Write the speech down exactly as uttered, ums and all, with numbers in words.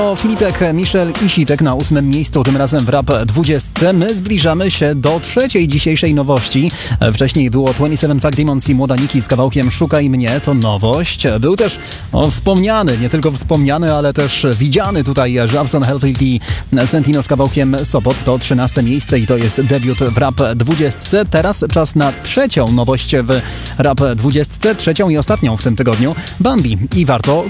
O Filipek, Michel i Sitek na ósmym miejscu, tym razem w Rap dwudziestce. My zbliżamy się do trzeciej dzisiejszej nowości. Wcześniej było dwadzieścia siedem Fuck Demons i Młoda Niki z kawałkiem Szukaj Mnie, to nowość. Był też o, wspomniany, nie tylko wspomniany, ale też widziany tutaj Żabson, Hellfield i Sentino z kawałkiem Sopot. To trzynaste miejsce i to jest debiut w Rap dwudziestce. Teraz czas na trzecią nowość w Rap dwudziestce, trzecią i ostatnią w tym tygodniu. Bambi i Warto